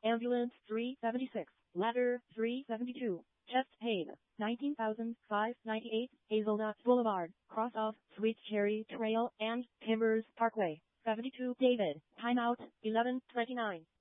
Ambulance 376, Ladder 372, Chest Pain, 19,598, Hazelnut Boulevard, cross of Sweet Cherry Trail and Timbers Parkway. 72 David, timeout 11:29.